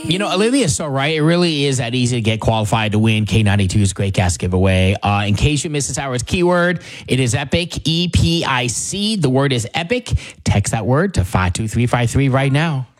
Olivia is so right. It really is that easy to get qualified to win K92's Great Gas Giveaway. In case you missed this hour's keyword, it is EPIC, EPIC. The word is EPIC. Text that word to 52353 right now.